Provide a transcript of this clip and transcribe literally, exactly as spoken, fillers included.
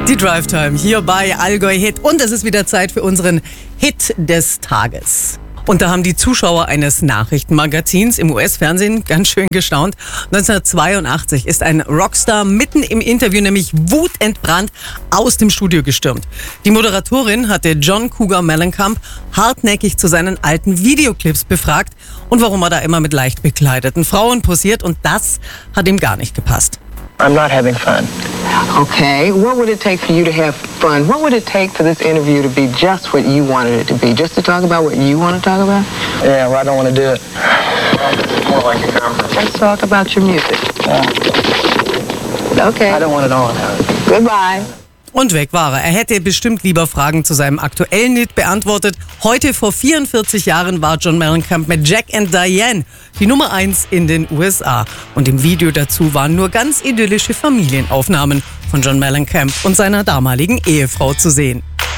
Die Drive Time hier bei Allgäu Hit und es ist wieder Zeit für unseren Hit des Tages. Und da haben die Zuschauer eines Nachrichtenmagazins im U S-Fernsehen ganz schön gestaunt. neunzehnhundertzweiundachtzig ist ein Rockstar mitten im Interview, nämlich wutentbrannt, aus dem Studio gestürmt. Die Moderatorin hatte John Cougar Mellencamp hartnäckig zu seinen alten Videoclips befragt und warum er da immer mit leicht bekleideten Frauen posiert, und das hat ihm gar nicht gepasst. I'm not having fun. Okay, what would it take for you to have fun? What would it take for this interview to be just what you wanted it to be? Just to talk about what you want to talk about? Yeah, well, I don't want to do it. It's more like a conference. Let's talk about your music. Yeah. Okay. I don't want it on. Goodbye. Und weg war er. Er hätte bestimmt lieber Fragen zu seinem aktuellen Hit beantwortet. Heute vor vierundvierzig Jahren war John Mellencamp mit Jack and Diane die Nummer eins in den U S A. Und im Video dazu waren nur ganz idyllische Familienaufnahmen von John Mellencamp und seiner damaligen Ehefrau zu sehen.